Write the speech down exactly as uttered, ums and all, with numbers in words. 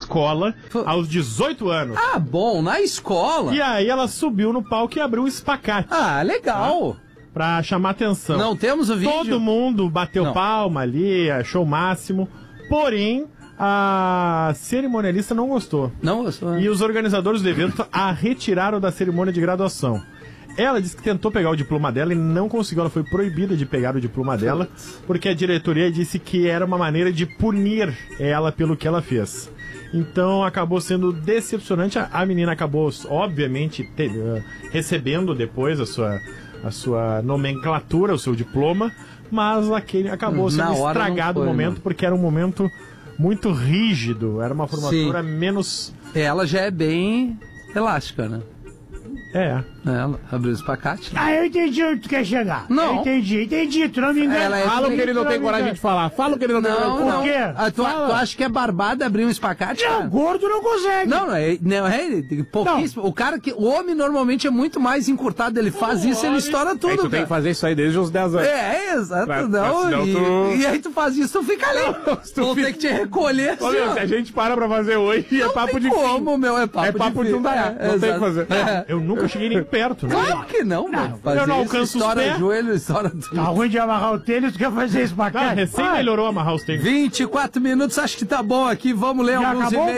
escola aos dezoito anos. Ah, bom, na escola. E aí ela subiu no palco e abriu um espacate. Ah, legal. Tá? Pra chamar atenção. Não temos o vídeo. Todo mundo bateu Não. palma ali, achou o máximo. Porém, a cerimonialista não gostou. Não gostou. Né? E os organizadores do evento a retiraram da cerimônia de graduação. Ela disse que tentou pegar o diploma dela e não conseguiu. Ela foi proibida de pegar o diploma dela, porque a diretoria disse que era uma maneira de punir ela pelo que ela fez. Então acabou sendo decepcionante. A menina acabou, obviamente, te, uh, recebendo depois a sua, a sua nomenclatura, o seu diploma, mas aquele acabou sendo estragado o momento, não. Porque era um momento muito rígido, era uma formatura Sim. menos... Ela já é bem elástica, né? É. Ela abriu o espacate. Ah, eu entendi onde tu quer chegar. Não. Eu entendi, entendi. Tu não me engana. É Fala o que ele não tem coragem de falar. Fala o que ele não, não tem coragem de falar. Por quê? Ah, tu, tu acha que é barbada abrir um espacate? Não, cara? gordo não consegue. Não, não é, não é pouquíssimo. Não. O cara que. O homem normalmente é muito mais encurtado. Ele faz o isso, homem... ele estoura tudo. Aí tu cara. tem que fazer isso aí desde os dez anos. É, exato. Pra, não, pra, e, tu... e aí tu faz isso, tu fica ali. Não, tu, tu fica... tem que te recolher. Ô, meu, se a gente para pra fazer hoje, não é papo de como, fim. meu, é papo, é papo de, de um é, é, Não tem o que fazer. É. Eu nunca cheguei nem perto. Né? Claro que não, não. Eu não alcanço os pés. Joelho, estoura tudo. Tá ruim de amarrar o tênis, tu quer fazer isso pra cá? Recém melhorou amarrar os tênis. vinte e quatro minutos, acho que tá bom aqui. Vamos ler Já alguns acabou? e-mails.